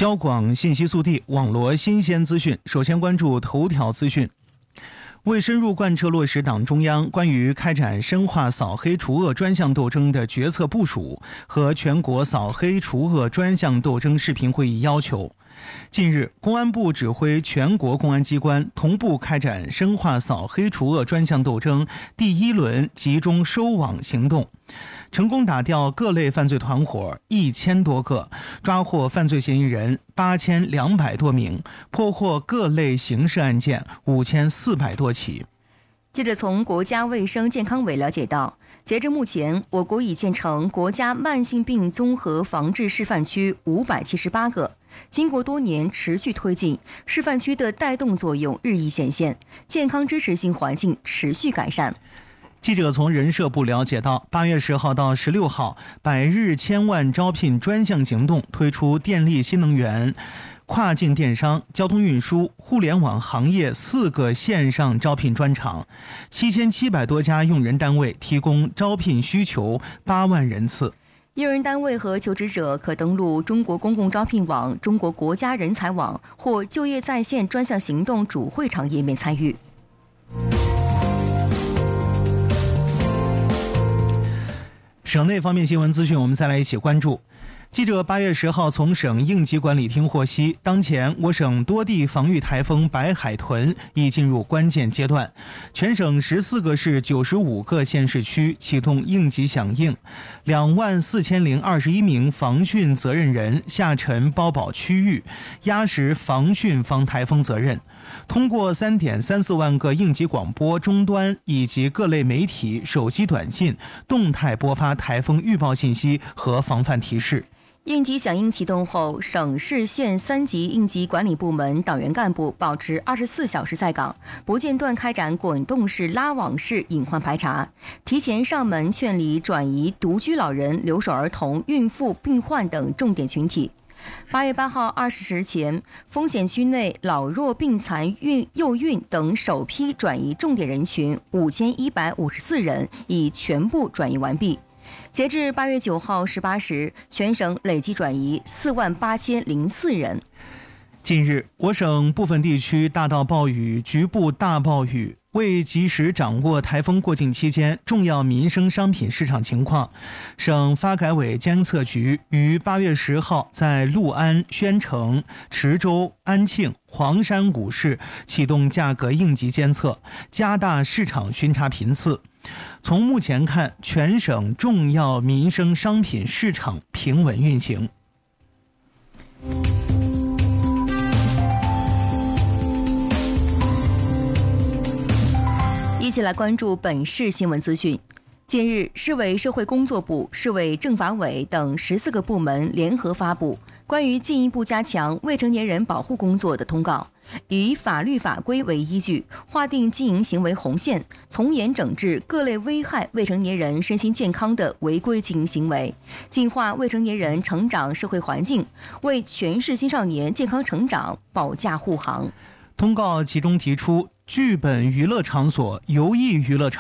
交广信息速递，网罗新鲜资讯。首先关注头条资讯。为深入贯彻落实党中央关于开展深化扫黑除恶专项斗争的决策部署和全国扫黑除恶专项斗争视频会议要求，近日，公安部指挥全国公安机关同步开展深化扫黑除恶专项斗争第一轮集中收网行动，成功打掉各类犯罪团伙1000多个，抓获犯罪嫌疑人8200多名，破获各类刑事案件5400多起。 记者从国家卫生健康委了解到，截至目前，我国已建成国家慢性病综合防治示范区578个。经过多年持续推进，示范区的带动作用日益显现，健康支持性环境持续改善。 记者从人社部了解到，8月10号到16号，100日千万招聘专项行动推出电力新能源、跨境电商、交通运输、互联网行业4个线上招聘专场，7700多家用人单位提供招聘需求8万人次。 用人单位和求职者可登录中国公共招聘网、中国国家人才网或就业在线专项行动主会场页面参与。 省内方面新闻资讯，我们再来一起关注。记者8月10号从省应急管理厅获悉，当前我省多地防御台风白海豚已进入关键阶段，全省14个市95个县市区启动应急响应，24021名防汛责任人下沉包保区域，压实防汛防台风责任。通过3.34万个应急广播终端以及各类媒体手机短信动态播发台风预报信息和防范提示。 应急响应启动后，省市县3级应急管理部门党员干部保持24小时在岗，不间断开展滚动式拉网式隐患排查，提前上门劝离转移独居老人、留守儿童、孕妇、病患等重点群体。8月8号20时前，风险区内老弱病残、幼孕等首批转移重点人群5154人已全部转移完毕。截至8月9号18时，全省累计转移48004人。 近日，我省部分地区大到暴雨、局部大暴雨。为及时掌握台风过境期间重要民生商品市场情况，省发改委监测局于8月10号在六安、宣城、池州、安庆、黄山5市启动价格应急监测，加大市场巡查频次。从目前看，全省重要民生商品市场平稳运行。 一起来关注本市新闻资讯。近日，市委社会工作部、市委政法委等14个部门联合发布关于进一步加强未成年人保护工作的通告，以法律法规为依据，划定经营行为红线，从严整治各类危害未成年人身心健康的违规经营行为，净化未成年人成长社会环境，为全市青少年健康成长保驾护航。 通告其中提出，剧本娱乐场所、游艺娱乐场